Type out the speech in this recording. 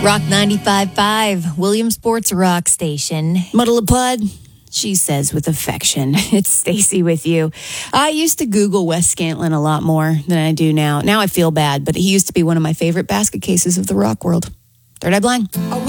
Rock 95.5, Williamsport's rock station. Muddle a Pud, she says with affection. It's Stacy with you. I used to Google Wes Scantlin a lot more than I do now. Now I feel bad, but he used to be one of my favorite basket cases of the rock world. Third Eye Blind.